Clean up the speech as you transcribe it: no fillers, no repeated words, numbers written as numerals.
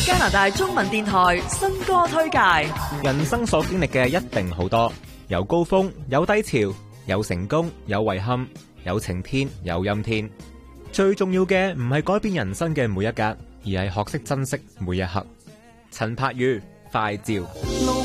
加拿大中文電台新歌推介。 人生所經歷嘅一定好多，有高峰，有低潮，有成功，有遺憾，有晴天，有陰天。最重要嘅唔係改變人生嘅每一格，而係學識珍惜每一刻。陳柏宇，快照。